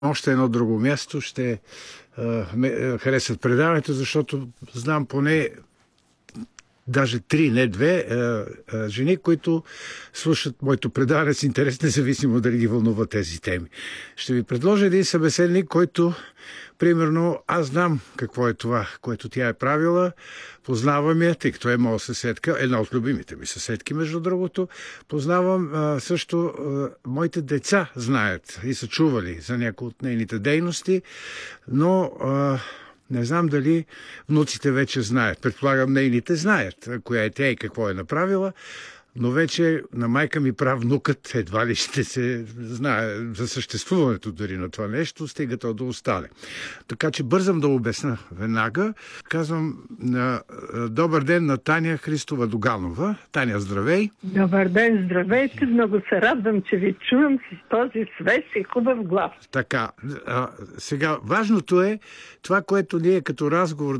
още едно друго място ще харесат предаването, защото знам поне даже 3, не 2 жени, които слушат моето предаване с интерес, независимо дали ги вълнуват тези теми. Ще ви предложа един събеседник, който, примерно, аз знам какво е това, което тя е правила, познавам я, тъй като е моя съседка, една от любимите ми съседки, между другото. Познавам също, моите деца знаят и са чували за някои от нейните дейности, но не знам дали внуците вече знаят. Предполагам, нейните знаят коя е тя и какво е направила, но вече на майка ми правнукът едва ли ще се знае за съществуването дори на това нещо, стига то да остане. Така че бързам да обясна веднага. Казвам добър ден на Таня Христова Доганова. Таня, здравей! Добър ден, здравейте! Много се радвам, че ви чувам с този свеж и хубав глас. Така, сега важното е това, което ние като разговор